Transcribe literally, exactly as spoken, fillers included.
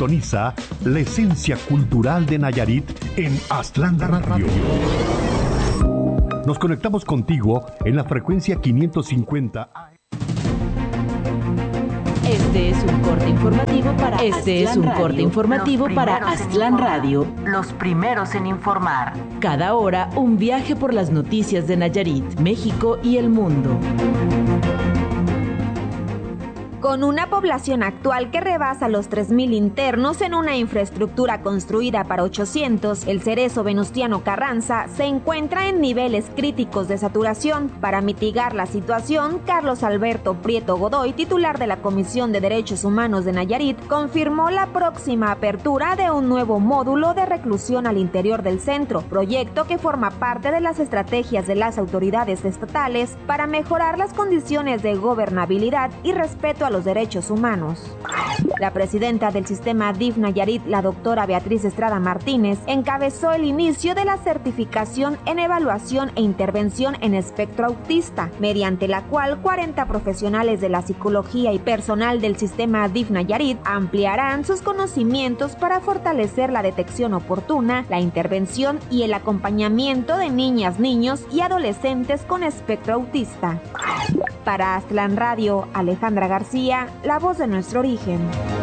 Sintoniza la esencia cultural de Nayarit en Aztlán Radio. Nos conectamos contigo en la frecuencia quinientos cincuenta A M. Este es un corte informativo para Este es un Radio. corte informativo para Aztlán Radio. Los primeros en informar. Cada hora un viaje por las noticias de Nayarit, México y el mundo. Con una población actual que rebasa los tres mil internos en una infraestructura construida para ochocientos, el Cerezo Venustiano Carranza se encuentra en niveles críticos de saturación. Para mitigar la situación, Carlos Alberto Prieto Godoy, titular de la Comisión de Derechos Humanos de Nayarit, confirmó la próxima apertura de un nuevo módulo de reclusión al interior del centro, proyecto que forma parte de las estrategias de las autoridades estatales para mejorar las condiciones de gobernabilidad y respeto a los derechos humanos. La presidenta del sistema D I F Nayarit, la doctora Beatriz Estrada Martínez, encabezó el inicio de la certificación en evaluación e intervención en espectro autista, mediante la cual cuarenta profesionales de la psicología y personal del sistema D I F Nayarit ampliarán sus conocimientos para fortalecer la detección oportuna, la intervención y el acompañamiento de niñas, niños y adolescentes con espectro autista. Para Aztlán Radio, Alejandra García, la voz de nuestro origen.